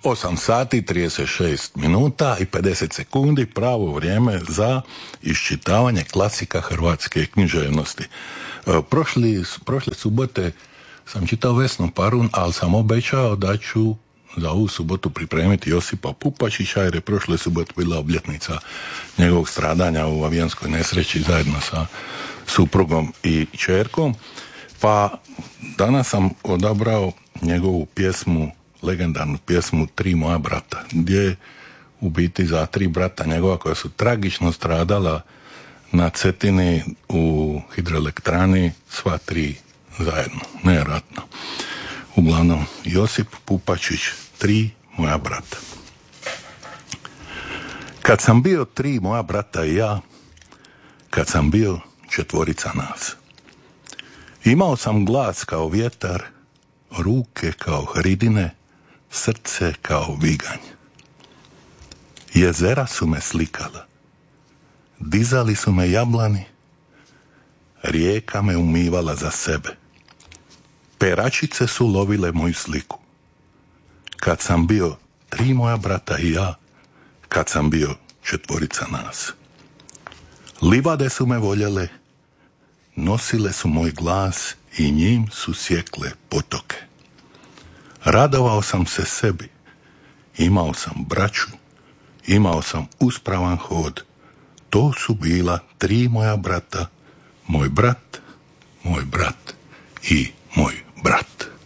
8 sati, 36 minuta i 50 sekundi, pravo vrijeme za iščitavanje klasika hrvatske književnosti. Prošle subote sam čitao Vesnu Parun, ali sam obećao da ću za ovu subotu pripremiti Josipa Pupačića, jer je prošle subote bila obljetnica njegovog stradanja u avionskoj nesreći zajedno sa suprugom i ćerkom. Pa danas sam odabrao njegovu pjesmu, legendarnu pjesmu Tri moja brata, gdje u biti za 3 brata njegova koja su tragično stradala na Cetini u hidroelektrani, sva 3 zajedno, nevjerojatno. Uglavnom, Josip Pupačić, 3 moja brata. Kad sam bio 3 moja brata i ja, kad sam bio 4 nas. Imao sam glas kao vjetar, ruke kao hridine, srce kao viganj. Jezera su me slikala, dizali su me jablani, rijeka me umivala za sebe. Peračice su lovile moju sliku. Kad sam bio 3 moja brata i ja, kad sam bio 4 nas. Livade su me voljele, nosile su moj glas i njim su sjekle potoke. Radovao sam se sebi, imao sam braću, imao sam uspravan hod. To su bila 3 moja brata, moj brat i moj brat.